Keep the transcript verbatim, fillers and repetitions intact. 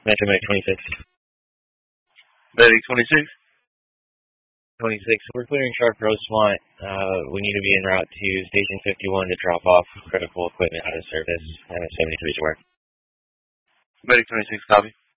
Metro Medic twenty-six. Medic twenty-six. twenty-six. We're clearing Sharp Road Swamp. Uh, we need to be en route to Station fifty-one to drop off critical equipment out of service. Uh, seventy-three to work. Medic twenty-six, copy.